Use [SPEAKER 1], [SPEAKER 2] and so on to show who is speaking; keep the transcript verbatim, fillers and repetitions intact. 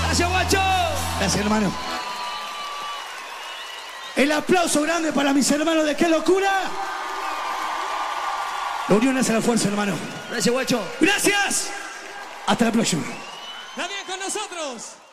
[SPEAKER 1] Gracias, guacho.
[SPEAKER 2] Gracias, hermano. El aplauso grande para mis hermanos de Qué Locura. La unión hace la fuerza, hermano.
[SPEAKER 1] Gracias, guacho.
[SPEAKER 2] Gracias. Hasta la próxima.
[SPEAKER 3] También con nosotros.